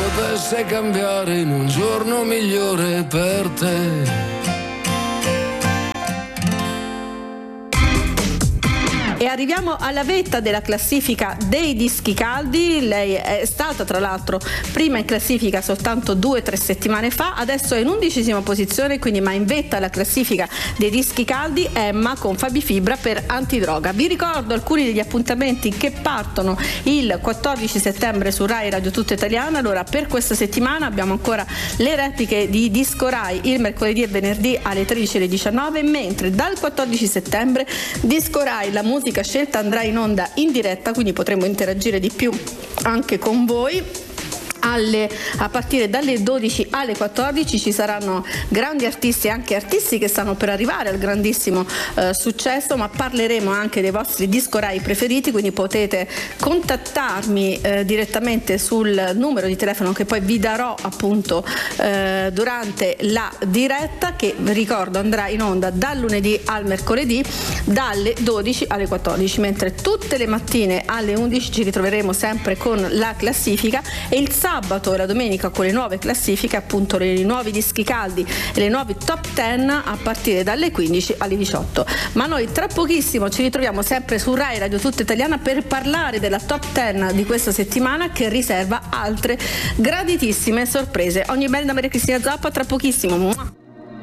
potesse cambiare in un giorno migliore per te. E arriviamo alla vetta della classifica dei dischi caldi. Lei è stata tra l'altro prima in classifica soltanto 2 o 3 settimane fa, adesso è in 11ª posizione, quindi ma in vetta alla classifica dei dischi caldi Emma con Fabi Fibra per Antidroga. Vi ricordo alcuni degli appuntamenti che partono il 14 settembre su Rai Radio Tutta Italiana. Allora, per questa settimana abbiamo ancora le repliche di Disco Rai il mercoledì e venerdì alle 13 e alle 19, mentre dal 14 settembre Disco Rai la musica scelta andrà in onda in diretta, quindi potremo interagire di più anche con voi. A partire dalle 12 alle 14 ci saranno grandi artisti e anche artisti che stanno per arrivare al grandissimo successo, ma parleremo anche dei vostri disco Rai preferiti, quindi potete contattarmi direttamente sul numero di telefono che poi vi darò appunto durante la diretta, che vi ricordo andrà in onda dal lunedì al mercoledì dalle 12 alle 14, mentre tutte le mattine alle 11 ci ritroveremo sempre con la classifica, e il sabato e la domenica con le nuove classifiche, appunto i nuovi dischi caldi e le nuove top 10 a partire dalle 15 alle 18. Ma noi tra pochissimo ci ritroviamo sempre su Rai Radio Tutta Italiana per parlare della top 10 di questa settimana, che riserva altre graditissime sorprese. Ogni bene da Maria Cristina Zappa, tra pochissimo.